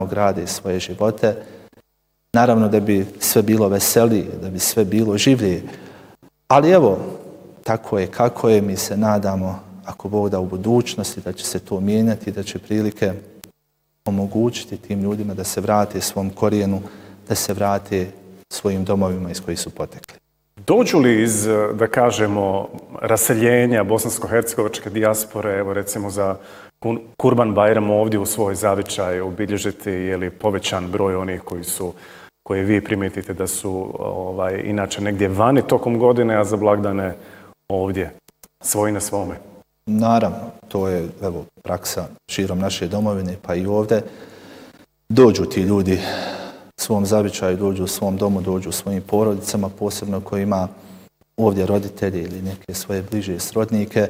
grade svoje živote. Naravno da bi sve bilo veselije, da bi sve bilo življe. Ali evo, tako je kako je, mi se nadamo, ako Bog da u budućnosti, da će se to mijenjati, da će prilike omogućiti tim ljudima da se vrate svom korijenu, da se vrate svojim domovima iz kojih su potekli. Dođu li iz, da kažemo, raseljenja bosansko-hercegovačke dijaspore, evo recimo za Kurban Bajram ovdje u svoj zavičaj obilježiti, je li povećan broj onih koje vi primijetite da su inače negdje vani tokom godine, a za blagdane ovdje, svoji na svome? Naravno, to je praksa širom naše domovine, pa i ovdje. Dođu ti ljudi svom zavičaju, dođu u svom domu, dođu u svojim porodicama, posebno koji ima ovdje roditelje ili neke svoje bliže srodnike.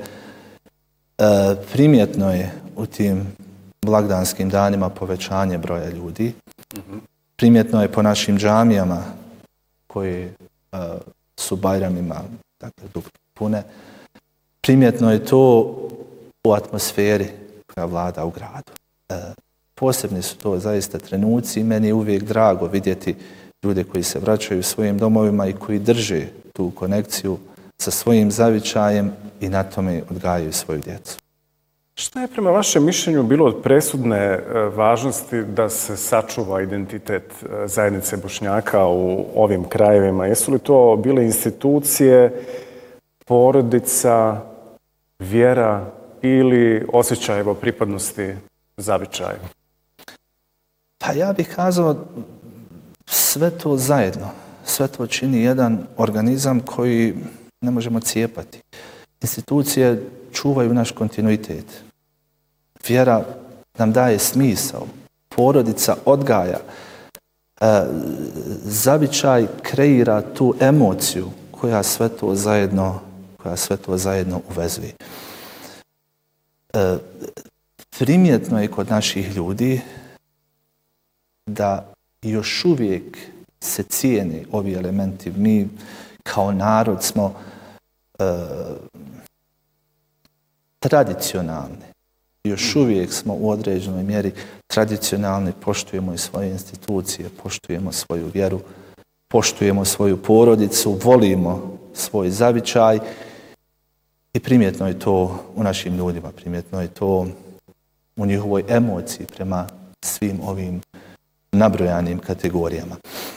Primjetno je u tim blagdanskim danima povećanje broja ljudi. Primjetno je po našim džamijama koje su Bajramima pune. Primjetno je to u atmosferi koja vlada u gradu. Posebni su to zaista trenuci i meni je uvijek drago vidjeti ljude koji se vraćaju svojim domovima i koji drže tu konekciju sa svojim zavičajem i na tome odgajaju svoju djecu. Šta je prema vašem mišljenju bilo od presudne važnosti da se sačuva identitet zajednice Bošnjaka u ovim krajevima? Jesu li to bile institucije, porodica, vjera ili osjećaj pripadnosti zavičaju? Pa ja bih kazao sve to zajedno. Sve to čini jedan organizam koji ne možemo cijepati. Institucije čuvaju naš kontinuitet. Vjera nam daje smisao. Porodica odgaja. Zavičaj kreira tu emociju koja sve to zajedno uvezuje. Primjetno je kod naših ljudi da još uvijek se cijene ovi elementi. Mi kao narod smo tradicionalni. Još uvijek smo u određenoj mjeri tradicionalni, poštujemo i svoje institucije, poštujemo svoju vjeru, poštujemo svoju porodicu, volimo svoj zavičaj i primjetno je to u našim ljudima, primjetno je to u njihovoj emociji prema svim ovim nabrojanim kategorijama.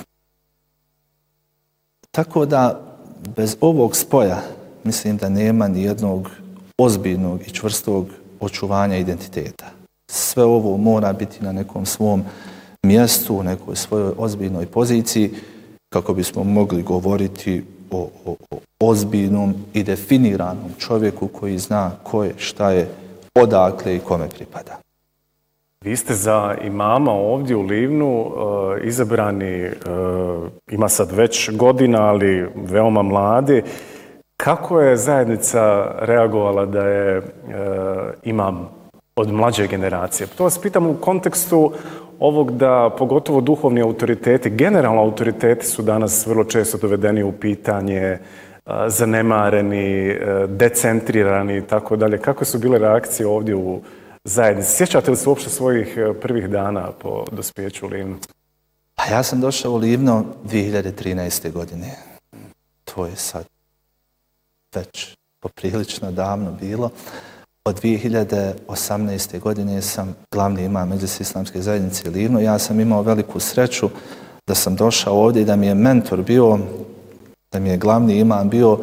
Tako da bez ovog spoja mislim da nema ni jednog ozbiljnog i čvrstog očuvanja identiteta. Sve ovo mora biti na nekom svom mjestu, u nekoj svojoj ozbiljnoj poziciji kako bismo mogli govoriti o ozbiljnom i definiranom čovjeku koji zna ko je, šta je, odakle i kome pripada. Vi ste za imama ovdje u Livnu izabrani, ima sad već godina, ali veoma mladi. Kako je zajednica reagovala da je imam od mlađe generacije? To vas pitam u kontekstu ovog da pogotovo duhovni autoriteti, generalno autoriteti su danas vrlo često dovedeni u pitanje, zanemareni, decentrirani i tako dalje. Kakve su bile reakcije ovdje u zajednici? Sjećate li se uopšte svojih prvih dana po dospjeću u Livnu? Pa ja sam došao u Livno 2013. godine. To je sad već poprilično davno bilo. Od 2018. godine sam glavni imam Medžlis Islamske zajednice Livno. Ja sam imao veliku sreću da sam došao ovdje i da mi je mentor bio, da mi je glavni imam bio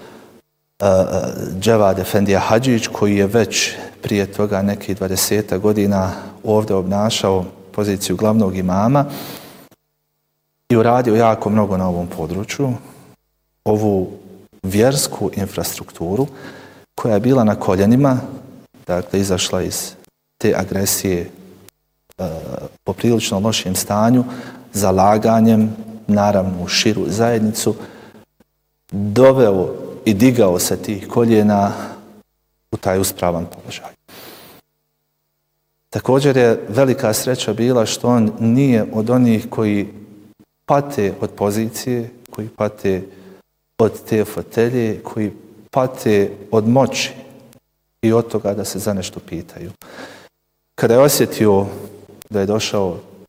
Dževad Efendija Hadžić, koji je već prije toga nekih 20 godina ovdje obnašao poziciju glavnog imama i uradio jako mnogo na ovom području. Ovu vjersku infrastrukturu koja je bila na koljenima, dakle izašla iz te agresije po prilično lošem stanju, zalaganjem, naravno u širu zajednicu, doveo i digao se tih koljena u taj uspravan položaj. Također je velika sreća bila što on nije od onih koji pate od pozicije, koji pate od te fotelje, koji pate od moći i od toga da se za nešto pitaju. Kada je osjetio da je došao